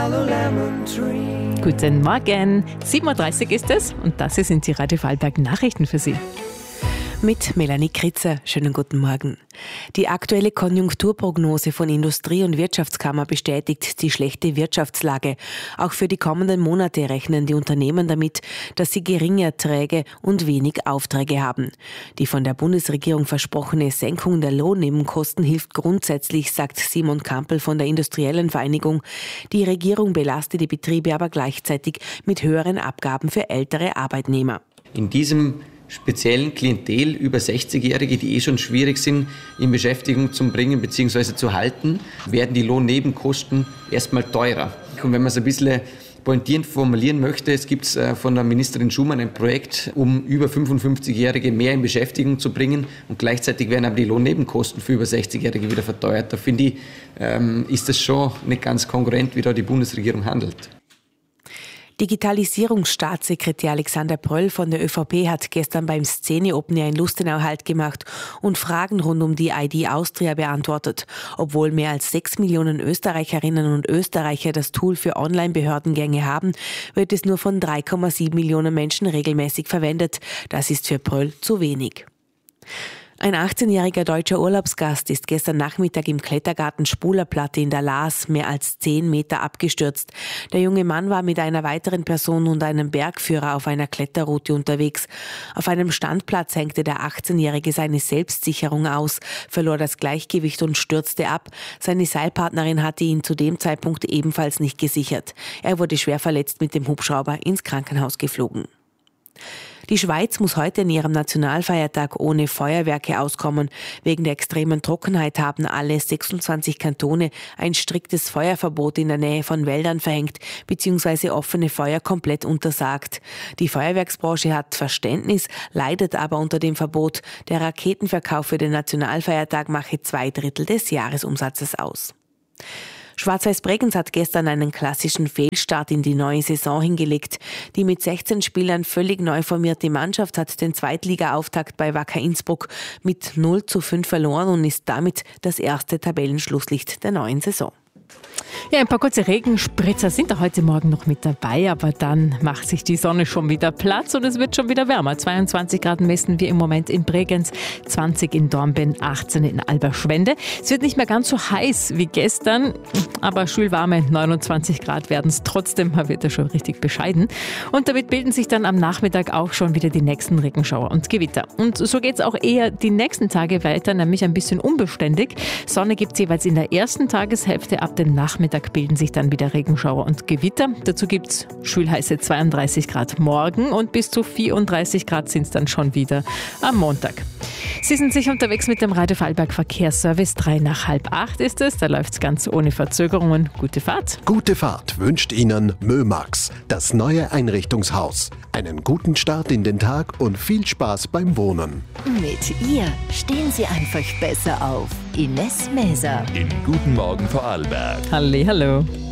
Guten Morgen, 7.30 Uhr ist es und das sind die Radio Vorarlberg Nachrichten für Sie. Mit Melanie Kritzer. Schönen guten Morgen. Die aktuelle Konjunkturprognose von Industrie- und Wirtschaftskammer bestätigt die schlechte Wirtschaftslage. Auch für die kommenden Monate rechnen die Unternehmen damit, dass sie geringe Erträge und wenig Aufträge haben. Die von der Bundesregierung versprochene Senkung der Lohnnebenkosten hilft grundsätzlich, sagt Simon Kampel von der Industriellen Vereinigung. Die Regierung belastet die Betriebe aber gleichzeitig mit höheren Abgaben für ältere Arbeitnehmer. In diesem speziellen Klientel über 60-Jährige, die schon schwierig sind, in Beschäftigung zu bringen bzw. zu halten, werden die Lohnnebenkosten erstmal teurer. Und wenn man es ein bisschen pointierend formulieren möchte, es gibt von der Ministerin Schumann ein Projekt, um über 55-Jährige mehr in Beschäftigung zu bringen und gleichzeitig werden aber die Lohnnebenkosten für über 60-Jährige wieder verteuert. Da finde ich, ist das schon nicht ganz kongruent, wie da die Bundesregierung handelt. Digitalisierungsstaatssekretär Alexander Pröll von der ÖVP hat gestern beim Szene Open Air in Lustenau Halt gemacht und Fragen rund um die ID Austria beantwortet. Obwohl mehr als 6 Millionen Österreicherinnen und Österreicher das Tool für Online-Behördengänge haben, wird es nur von 3,7 Millionen Menschen regelmäßig verwendet. Das ist für Pröll zu wenig. Ein 18-jähriger deutscher Urlaubsgast ist gestern Nachmittag im Klettergarten Spulerplatte in der Laas mehr als 10 Meter abgestürzt. Der junge Mann war mit einer weiteren Person und einem Bergführer auf einer Kletterroute unterwegs. Auf einem Standplatz hängte der 18-jährige seine Selbstsicherung aus, verlor das Gleichgewicht und stürzte ab. Seine Seilpartnerin hatte ihn zu dem Zeitpunkt ebenfalls nicht gesichert. Er wurde schwer verletzt mit dem Hubschrauber ins Krankenhaus geflogen. Die Schweiz muss heute in ihrem Nationalfeiertag ohne Feuerwerke auskommen. Wegen der extremen Trockenheit haben alle 26 Kantone ein striktes Feuerverbot in der Nähe von Wäldern verhängt bzw. offene Feuer komplett untersagt. Die Feuerwerksbranche hat Verständnis, leidet aber unter dem Verbot. Der Raketenverkauf für den Nationalfeiertag mache 2/3 des Jahresumsatzes aus. Schwarz-Weiß Bregenz hat gestern einen klassischen Fehlstart in die neue Saison hingelegt. Die mit 16 Spielern völlig neu formierte Mannschaft hat den Zweitliga-Auftakt bei Wacker Innsbruck mit 0:5 verloren und ist damit das erste Tabellenschlusslicht der neuen Saison. Ja, ein paar kurze Regenspritzer sind da heute Morgen noch mit dabei, aber dann macht sich die Sonne schon wieder Platz und es wird schon wieder wärmer. 22 Grad messen wir im Moment in Bregenz, 20 in Dornbirn, 18 in Alberschwende. Es wird nicht mehr ganz so heiß wie gestern, aber schwülwarme 29 Grad werden es trotzdem. Man wird ja schon richtig bescheiden. Und damit bilden sich dann am Nachmittag auch schon wieder die nächsten Regenschauer und Gewitter. Und so geht es auch eher die nächsten Tage weiter, nämlich ein bisschen unbeständig. Sonne gibt es jeweils in der ersten Tageshälfte, ab dem Nachmittag bilden sich dann wieder Regenschauer und Gewitter. Dazu gibt es schwülheiße 32 Grad morgen und bis zu 34 Grad sind es dann schon wieder am Montag. Sie sind sicher unterwegs mit dem Radio Vorarlberg Verkehrsservice. 7:55 ist es. Da läuft es ganz ohne Verzögerungen. Gute Fahrt. Gute Fahrt wünscht Ihnen Mömax, das neue Einrichtungshaus. Einen guten Start in den Tag und viel Spaß beim Wohnen. Mit ihr stehen Sie einfach besser auf. Ines Maeser. In Guten Morgen Vorarlberg. Hallo.